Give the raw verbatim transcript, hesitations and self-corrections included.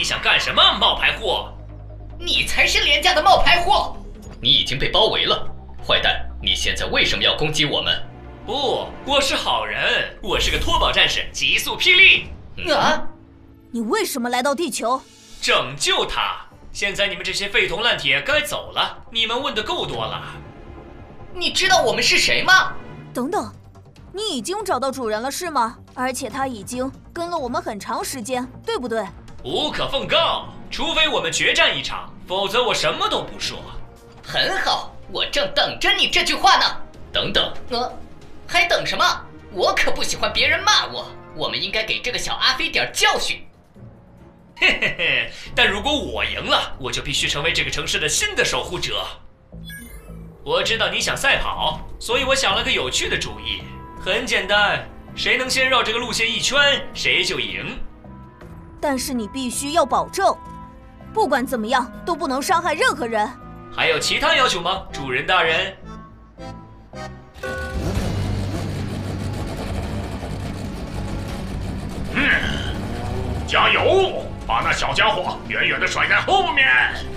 想干什么，冒牌货？ 你才是廉价的冒牌货！ 你已经被包围了，坏蛋！你现在为什么要攻击我们？ 不，我是好人，我是个脱宝战士，极速霹雳。 嗯、啊！ 你为什么来到地球？ 拯救他！现在你们这些废铜烂铁该走了，你们问的够多了。 你知道我们是谁吗？ 等等，你已经找到主人了是吗？而且他已经跟了我们很长时间，对不对？ 无可奉告，除非我们决战一场，否则我什么都不说。 很好，我正等着你这句话呢。 等等， 呃，还等什么？我可不喜欢别人骂我。我们应该给这个小阿飞点教训。 嘿嘿嘿！但如果我赢了，我就必须成为这个城市的新的守护者。我知道你想赛跑，所以我想了个有趣的主意。很简单，谁能先绕这个路线一圈，谁就赢。 但是你必须要保证，不管怎么样都不能伤害任何人。 还有其他要求吗，主人大人？ 嗯，加油！把那小家伙远远地甩在后面。